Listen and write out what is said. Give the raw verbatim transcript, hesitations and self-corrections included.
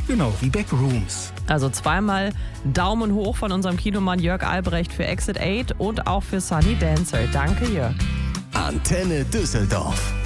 Genau, wie Backrooms. Also zweimal Daumen hoch von unserem Kinomann Jörg Albrecht für Exit acht und auch für Sunny Dancer. Danke, Jörg. Antenne Düsseldorf.